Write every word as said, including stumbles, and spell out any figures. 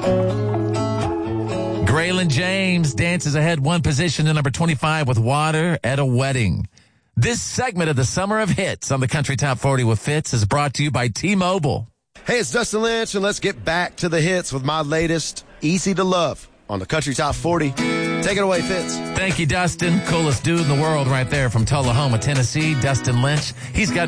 Graylin James dances ahead one position to number twenty-five with Water at a Wedding. This segment of the Summer of Hits on the Country Top forty with Fitz is brought to you by T-Mobile. Hey, it's Dustin Lynch, and let's get back to the hits with my latest, Easy to Love, on the Country Top forty. Take it away, Fitz. Thank you, Dustin. Coolest dude in the world right there from Tullahoma, Tennessee, Dustin Lynch. He's got